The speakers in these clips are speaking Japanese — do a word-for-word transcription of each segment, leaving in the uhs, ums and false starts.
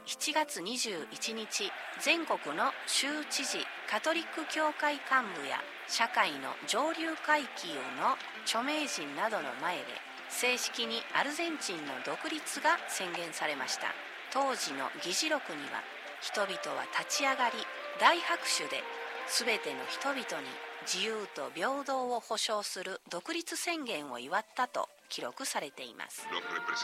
しちがつにじゅういちにち、全国の州知事、カトリック教会幹部や社会の上流階級の著名人などの前で正式にアルゼンチンの独立が宣言されました。当時の議事録には、人々は立ち上がり大拍手で全ての人々に自由と平等を保障する独立宣言を祝ったと記録されています。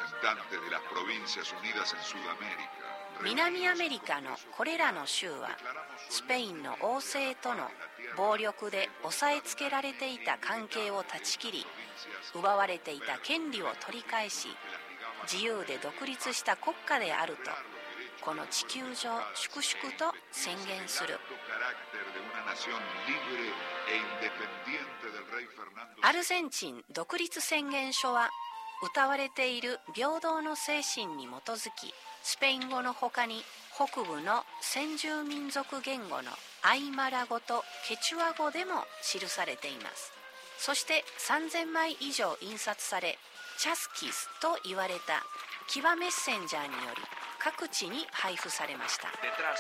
南アメリカのこれらの州はスペインの王政との暴力で押さえつけられていた関係を断ち切り、奪われていた権利を取り返し、自由で独立した国家であるとこの地球上粛々と宣言する。アルゼンチン独立宣言書は謳われている平等の精神に基づき、スペイン語の他に北部の先住民族言語のアイマラ語とケチュア語でも記されています。そしてさんぜんまい以上印刷され、チャスキスと言われた騎馬メッセンジャーにより各地に配布されました。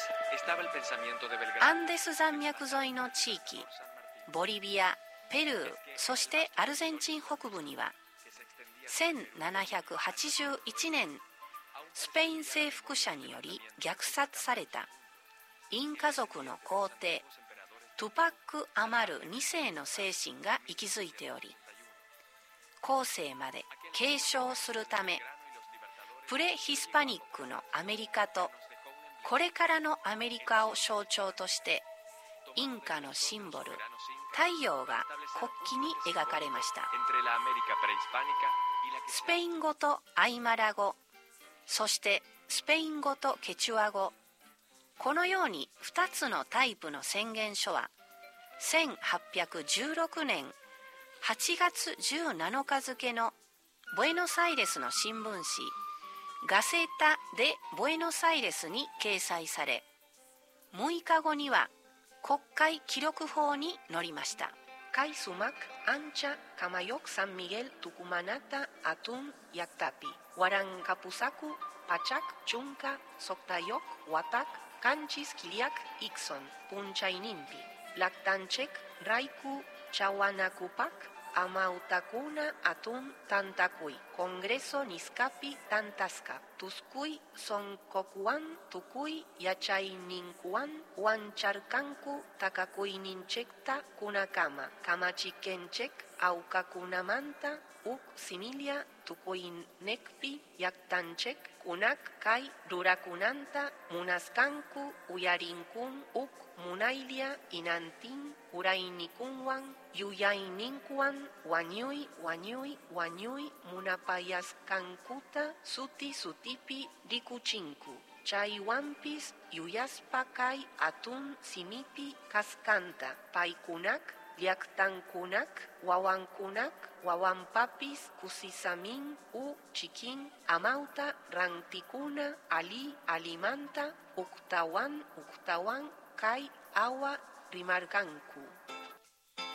アンデス山脈沿いの地域、ボリビア、ペルー、そしてアルゼンチン北部にはせんななひゃくはちじゅういちねんスペイン征服者により虐殺されたインカ族の皇帝トゥパック・アマルにせいの精神が息づいており、後世まで継承するため、プレヒスパニックのアメリカとこれからのアメリカを象徴としてインカのシンボル太陽が国旗に描かれました。スペイン語とアイマラ語、そしてスペイン語とケチュア語、このようにふたつのタイプの宣言書はせんはっぴゃくじゅうろくねんはちがつじゅうなのか付のブエノスアイレスの新聞紙ガセタ・デ・ブエノスアイレスに掲載され、むいかごには国会記録法に載りました。カイスマク・アンチャ・カマヨク・サンミゲル・トゥクマナタ・アトゥン・ヤクタピ、ワラン・カプサク・パチャク・チュンカ・ソクタヨク・ワタク、カンチス・キリアク・イクソン、プンチャイニンピ、ラクタンチェク・ライク・チャワナクパク、Amautakuna atun tantakui, Congreso niskapi tantaska, Tuskui sonkokuan tukui yachaininkuan, Huancharkanku takakui ninchekta kunakama, Kamachikenchek aukakunamanta, uk similia tukuinekpi yaktanchek, kunak kai rurakunanta, munaskanku uyarinkun uk munailia inantin, urainikunwan, yuyaininkuan, wanyui, wanyui, wanyui, munapayaskankuta, suti sutipi rikuchinku. Chaywampis yuyaspa kai atun simipi kaskanta, paikunak, llaktankunak, wawankunak, wawanpapis kusisamin u chikin, amauta rantikuna, ali alimanta, uktawan, uktawan, kai awa rimarganku.